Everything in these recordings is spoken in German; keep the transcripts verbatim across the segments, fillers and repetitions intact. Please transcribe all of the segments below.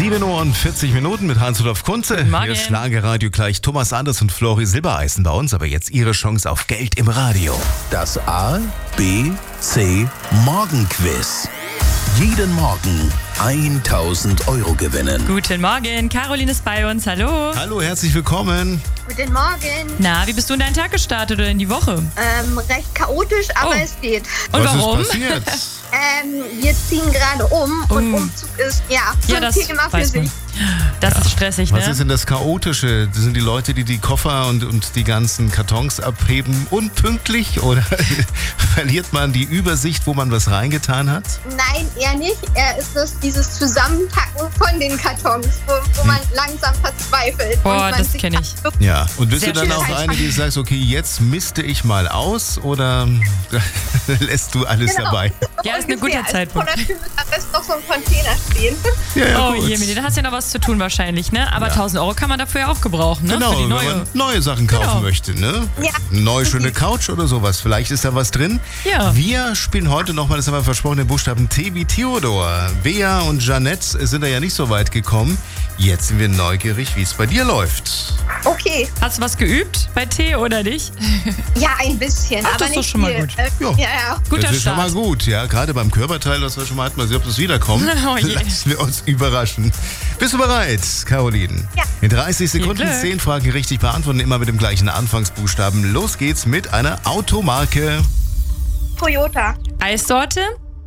sieben Uhr und vierzig Minuten mit Heinz-Rudolf Kunze. Hier ist Schlagerradio gleich. Thomas Anders und Flori Silbereisen bei uns. Aber jetzt Ihre Chance auf Geld im Radio. Das A, B, C Morgenquiz. Jeden Morgen tausend Euro gewinnen. Guten Morgen, Caroline ist bei uns. Hallo. Hallo, herzlich willkommen. Guten Morgen. Na, wie bist du in deinen Tag gestartet oder in die Woche? Ähm, recht chaotisch, aber Oh. es geht. Und Was warum? ist passiert? Ähm, wir ziehen gerade um und Oh. Umzug ist, ja, so Ja, ein das Thema für weiß sich. man. Das ist stressig, Was ne? ist denn das Chaotische? Das sind die Leute, die die Koffer und, und die ganzen Kartons abheben, unpünktlich? Oder verliert man die Übersicht, wo man was reingetan hat? Nein, eher nicht. Er ist es, dieses Zusammenpacken von den Kartons, wo, wo man langsam verzweifelt. Boah, und man das sich kenn ich. wirklich- Ja. Und bist Sehr du dann schön. auch eine, die sagt, okay, jetzt misste ich mal aus? Oder lässt du alles Genau. dabei? Ja, ist ein Ungefähr. guter Zeitpunkt. Also vor der Tür wird am besten noch so ein Container stehen. Ja, ja, Oh gut. je, mit dir, da hast du ja noch was zu tun wahrscheinlich, ne? Aber tausend Euro kann man dafür ja auch gebrauchen, ne? Genau, Für die wenn neue. man neue Sachen kaufen Genau. möchte, ne? Ja. Eine neue schöne Couch oder sowas. Vielleicht ist da was drin. Ja. Wir spielen heute nochmal, das haben wir versprochen, den Buchstaben T wie Theodor. Bea und Jeanette sind da ja nicht so weit gekommen. Jetzt sind wir neugierig, wie es bei dir läuft. Okay, Hast du was geübt bei T oder nicht? ja, ein bisschen, Ach, aber das ist nicht doch schon mal viel. gut. Äh, Ja. ja, ja. Guter das ist schon mal Start. gut, ja. Gerade beim Körperteil, das wir schon mal hatten, mal sehen, ob das wiederkommt. Oh je. Lassen wir uns überraschen. Bist du bereit, Caroline? Ja. In dreißig Sekunden Glück. zehn Fragen richtig beantworten, immer mit dem gleichen Anfangsbuchstaben. Los geht's mit einer Automarke. Toyota, Eissorte?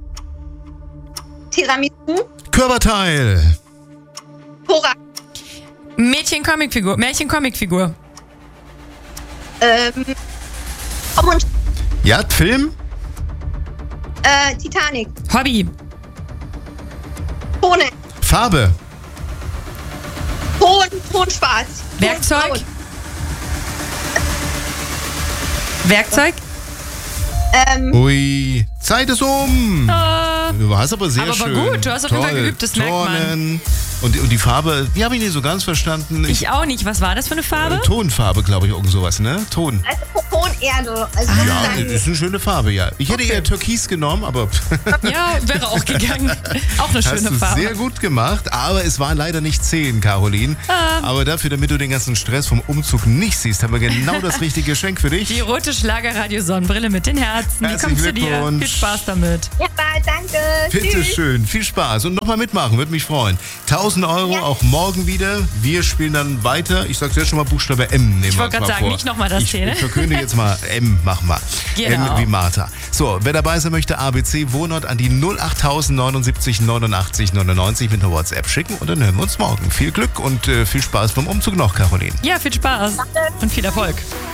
Tiramisu, Körperteil. Cora, Mädchen-Comicfigur. Märchen-Comicfigur. ähm, Tom und Ja, Film. äh, Titanic, Hobby. Tone, Farbe. Ton, Ton schwarz. Werkzeug? Ton braun. Werkzeug? Ähm, Ui, Zeit ist um. Äh, Du warst aber sehr Aber war schön. gut, du hast auf jeden Fall Toll. geübt, das merkt man. Turnen. Und, und die Farbe, die habe ich nicht so ganz verstanden. ich auch nicht. Was war das für eine Farbe? Äh, Tonfarbe, glaube ich, irgend sowas, ne? Ton. also Tonerde. Also Ah. Ja, sozusagen- das ist eine schöne Farbe, ja. Ich hätte eher Türkis genommen, aber Ja, wäre auch gegangen. Auch eine hast schöne du Farbe. sehr gut gemacht. Aber es waren leider nicht zehn, Caroline. Ah. Aber dafür, damit du den ganzen Stress vom Umzug nicht siehst, haben wir genau das richtige Geschenk für dich. Die rote Schlagerradio-Sonnenbrille mit den Herzen. Die Herzlichen kommt zu dir. Glückwunsch. Viel Spaß damit. Ja, danke. Bitte Tschüss. schön, viel Spaß und nochmal mitmachen, würde mich freuen. tausend Euro, Ja. auch morgen wieder. Wir spielen dann weiter. Ich sag's jetzt schon mal, Buchstabe M nehmen Ich wir wollte uns gerade mal sagen, vor. nicht noch mal das ich, T, ne? Ich verkünde jetzt mal M, machen wir. Genau. M wie Martha. So, wer dabei sein möchte, A B C Wohnort an die null acht neunundsiebzig neunundachtzig neunundneunzig mit einer WhatsApp schicken und dann hören wir uns morgen. Viel Glück und äh, viel Spaß beim Umzug noch, Caroline. Ja, viel Spaß und viel Erfolg.